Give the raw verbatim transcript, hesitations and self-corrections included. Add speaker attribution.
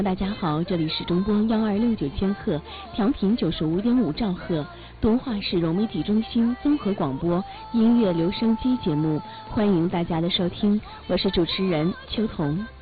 Speaker 1: 大家好，这里是中波幺二六九千赫，调频九十五点五兆赫，东化市融媒体中心综合广播音乐留声机节目，欢迎大家的收听，我是主持人秋彤。